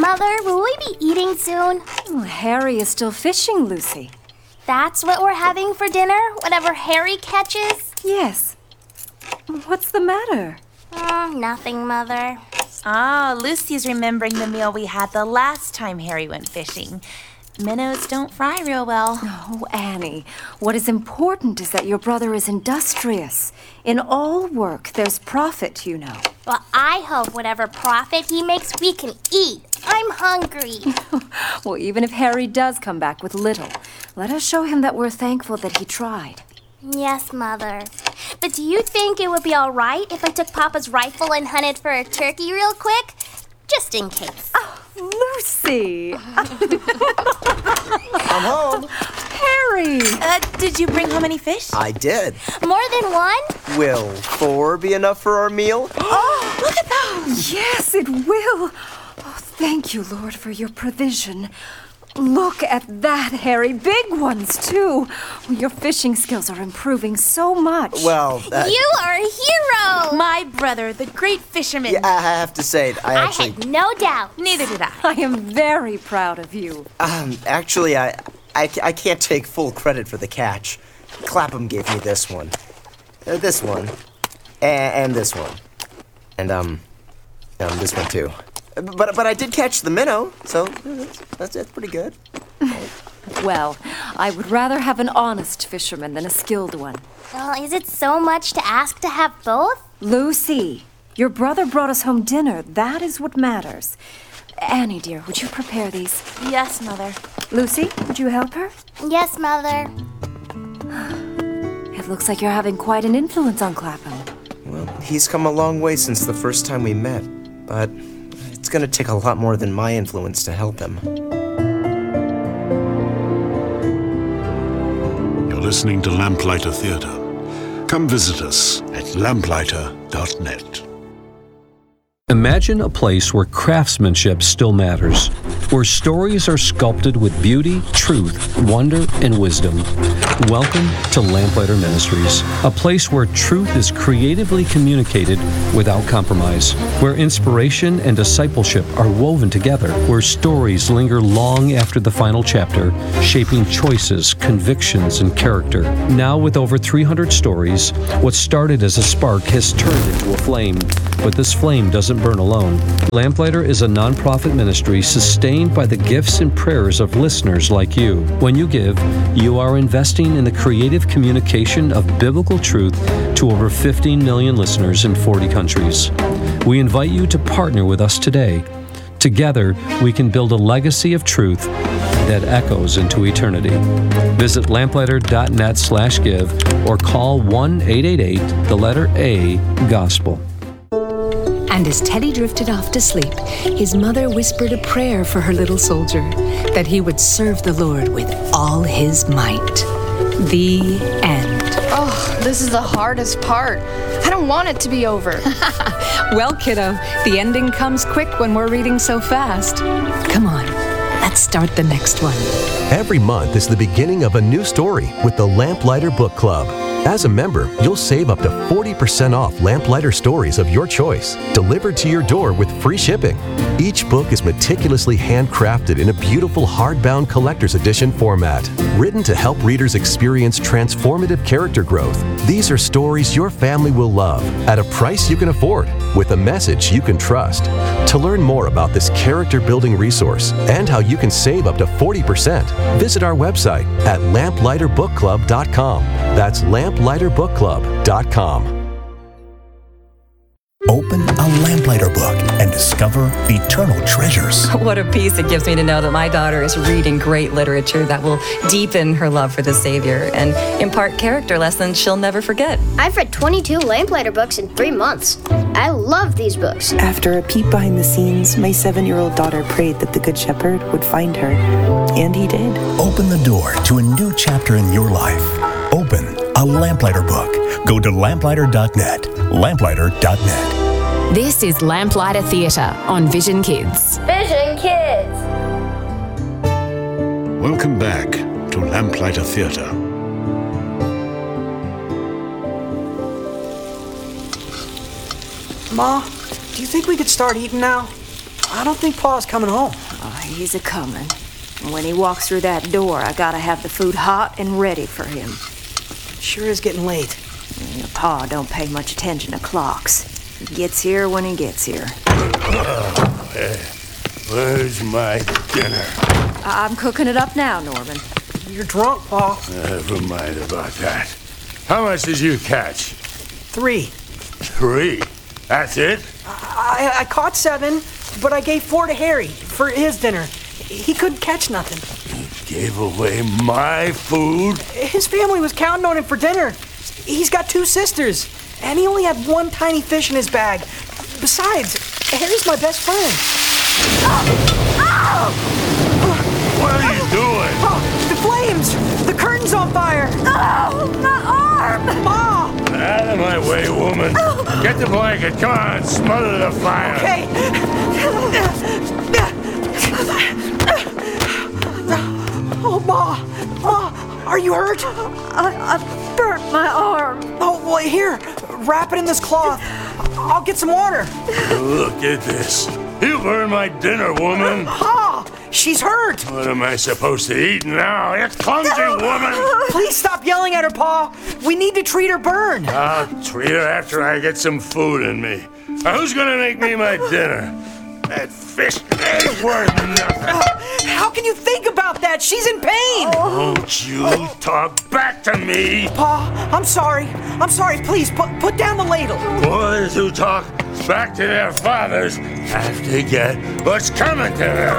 Mother, will we be eating soon? Harry is still fishing, Lucy. That's what we're having for dinner? Whatever Harry catches? Yes. What's the matter? Nothing, Mother. Lucy's remembering the meal we had the last time Harry went fishing. Minnows don't fry real well. Oh, Annie, what is important is that your brother is industrious. In all work, there's profit, you know. Well, I hope whatever profit he makes, we can eat. I'm hungry. Well, even if Harry does come back with little, let us show him that we're thankful that he tried. Yes, Mother. But do you think it would be all right if I took Papa's rifle and hunted for a turkey real quick? Just in case. Oh, Lucy! I'm home. Harry! Did you bring home any fish? I did. More than one? Will 4 be enough for our meal? Oh, look at those! Yes, it will. Oh, thank you, Lord, for your provision. Look at that, Harry. Big ones, too. Your fishing skills are improving so much. Well, You are a hero! My brother, the great fisherman. yeah, I have to say, I had no doubt. Neither did I. I am very proud of you. Actually, I can't take full credit for the catch. Clapham gave me this one. This one. And this one. And, this one, too. But I did catch the minnow, so that's pretty good. Well, I would rather have an honest fisherman than a skilled one. Well, is it so much to ask to have both? Lucy, your brother brought us home dinner. That is what matters. Annie, dear, would you prepare these? Yes, Mother. Lucy, would you help her? Yes, Mother. It looks like you're having quite an influence on Clapham. Well, he's come a long way since the first time we met, but it's gonna take a lot more than my influence to help him. You're listening to Lamplighter Theatre. Come visit us at lamplighter.net. Imagine a place where craftsmanship still matters, where stories are sculpted with beauty, truth, wonder, and wisdom. Welcome to Lamplighter Ministries, a place where truth is creatively communicated without compromise, where inspiration and discipleship are woven together, where stories linger long after the final chapter, shaping choices, convictions, and character. Now with over 300 stories, what started as a spark has turned into a flame, but this flame doesn't burn alone. Lamplighter is a nonprofit ministry sustained by the gifts and prayers of listeners like you. When you give, you are investing in the creative communication of biblical truth to over 15 million listeners in 40 countries. We invite you to partner with us today. Together, we can build a legacy of truth that echoes into eternity. Visit lamplighter.net/give or call 1-888-A-GOSPEL. And as Teddy drifted off to sleep, his mother whispered a prayer for her little soldier, that he would serve the Lord with all his might. The end. Oh, this is the hardest part. I don't want it to be over. Well, kiddo, the ending comes quick when we're reading so fast. Come on, let's start the next one. Every month is the beginning of a new story with the Lamplighter Book Club. As a member, you'll save up to 40% off Lamplighter stories of your choice, delivered to your door with free shipping. Each book is meticulously handcrafted in a beautiful hardbound collector's edition format, written to help readers experience transformative character growth. These are stories your family will love at a price you can afford, with a message you can trust. To learn more about this character-building resource and how you can save up to 40%, visit our website at lamplighterbookclub.com. That's lamplighterbookclub.com. Open a Lamplighter book and discover eternal treasures. What a peace it gives me to know that my daughter is reading great literature that will deepen her love for the Savior and impart character lessons she'll never forget. I've read 22 Lamplighter books in 3 months. I love these books. After a peek behind the scenes, my 7-year-old daughter prayed that the Good Shepherd would find her, and he did. Open the door to a new chapter in your life. Open a Lamplighter book. Go to lamplighter.net. Lamplighter.net. This is Lamplighter Theatre on Vision Kids. Vision Kids! Welcome back to Lamplighter Theatre. Ma, do you think we could start eating now? I don't think Pa's coming home. Oh, he's a-coming. When he walks through that door, I gotta have the food hot and ready for him. Sure is getting late. Your Pa don't pay much attention to clocks. He gets here when he gets here. Where's my dinner? I'm cooking it up now, Norman. You're drunk, Pa. Never mind about that. How much did you catch? 3. 3? That's it? I caught 7, but I gave 4 to Harry for his dinner. He couldn't catch nothing. Gave away my food? His family was counting on him for dinner. He's got 2 sisters, and he only had 1 tiny fish in his bag. Besides, Harry's my best friend. What are you doing? Oh, the flames! The curtain's on fire! Oh, my arm! Ma! Out of my way, woman. Get the blanket. Come on, smother the fire. Okay. Oh, Ma, are you hurt? I burnt my arm. Oh, well, here, wrap it in this cloth. I'll get some water. Look at this. You burned my dinner, woman. Pa, she's hurt. What am I supposed to eat now? You clumsy woman. Please stop yelling at her, Pa. We need to treat her burn. I'll treat her after I get some food in me. Now, who's gonna make me my dinner? That fish ain't worth nothing. How can you think about that? She's in pain. Don't you talk back to me. Pa, I'm sorry. I'm sorry. Please, put down the ladle. Boys who talk back to their fathers have to get what's coming to them.